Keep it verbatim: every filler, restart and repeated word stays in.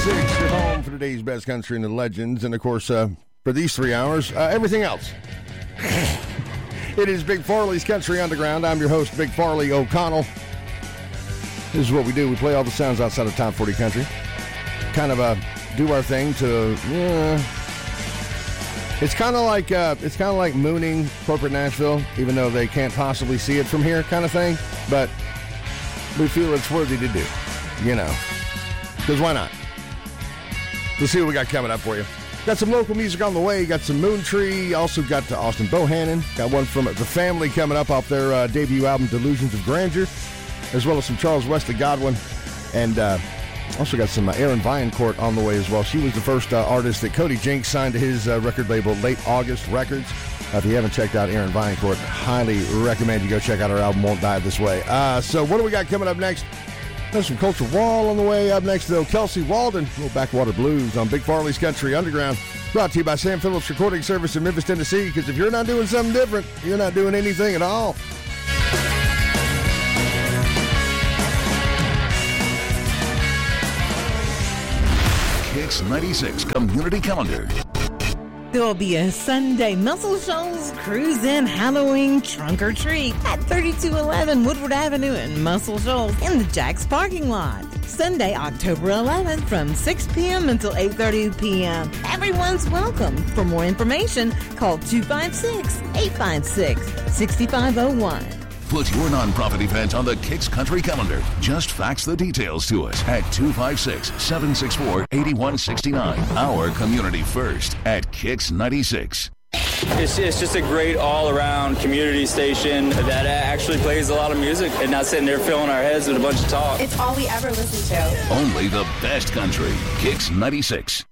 ninety-six, your home for today's best country and the legends. And, of course, uh, for these three hours, uh, everything else. It is Big Farley's Country Underground. I'm your host, Big Farley O'Connell. This is what we do. We play all the sounds outside of Top forty Country. Kind of uh, do our thing to, yeah. It's kind of like uh, it's kind of like mooning corporate Nashville, even though they can't possibly see it from here, kind of thing. But we feel it's worthy to do, you know. Because why not? Let's see what we got coming up for you. Got some local music on the way. Got some Moon Tree. Also got uh, Austin Bohannon. Got one from The Family coming up off their uh, debut album, Delusions of Grandeur. As well as some Charles Wesley Godwin. And uh, also got some uh, Erin Viancourt on the way as well. She was the first uh, artist that Cody Jinks signed to his uh, record label, Late August Records. Uh, if you haven't checked out Erin Viancourt, highly recommend you go check out her album, Won't Die This Way. Uh, so what do we got coming up next? There's some Culture Wall on the way. Up next, though, Kelsey Walden, little Backwater Blues on Big Farley's Country Underground. Brought to you by Sam Phillips Recording Service in Memphis, Tennessee. Because if you're not doing something different, you're not doing anything at all. Kix ninety-six Community Calendar. There will be a Sunday Muscle Shoals Cruise In Halloween Trunk or Treat at thirty-two eleven Woodward Avenue in Muscle Shoals in the Jack's parking lot. Sunday, October eleventh from six p.m. until eight thirty p.m. Everyone's welcome. For more information, call two five six, eight five six, six five zero one. Put your nonprofit event on the Kix Country Calendar. Just fax the details to us at two five six, seven six four, eight one six nine. Our community first at Kix ninety-six. It's, it's just a great all-around community station that actually plays a lot of music and not sitting there filling our heads with a bunch of talk. It's all we ever listen to. Only the best country. Kix ninety-six.